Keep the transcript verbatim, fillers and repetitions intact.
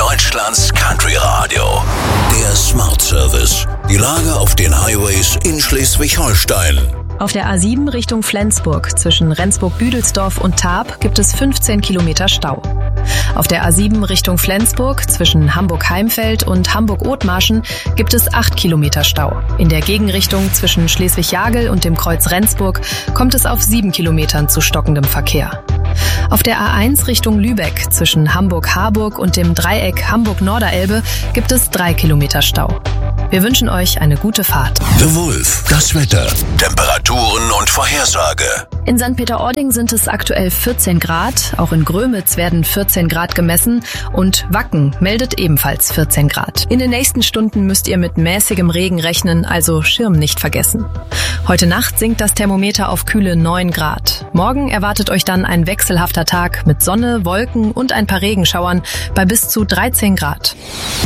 Deutschlands Country Radio. Der Smart Service. Die Lage auf den Highways in Schleswig-Holstein. Auf der A sieben Richtung Flensburg zwischen Rendsburg-Büdelsdorf und Tarp gibt es fünfzehn Kilometer Stau. Auf der A sieben Richtung Flensburg zwischen Hamburg-Heimfeld und Hamburg-Othmarschen gibt es acht Kilometer Stau. In der Gegenrichtung zwischen Schleswig-Jagel und dem Kreuz Rendsburg kommt es auf sieben Kilometern zu stockendem Verkehr. Auf der A eins Richtung Lübeck zwischen Hamburg-Harburg und dem Dreieck Hamburg-Norderelbe gibt es drei Kilometer Stau. Wir wünschen euch eine gute Fahrt. The Wolf, das Wetter, Temperaturen und Vorhersage. In Sankt Peter-Ording sind es aktuell vierzehn Grad, auch in Grömitz werden vierzehn Grad gemessen und Wacken meldet ebenfalls vierzehn Grad. In den nächsten Stunden müsst ihr mit mäßigem Regen rechnen, also Schirm nicht vergessen. Heute Nacht sinkt das Thermometer auf kühle neun Grad. Morgen erwartet euch dann ein wechselhafter Tag mit Sonne, Wolken und ein paar Regenschauern bei bis zu dreizehn Grad.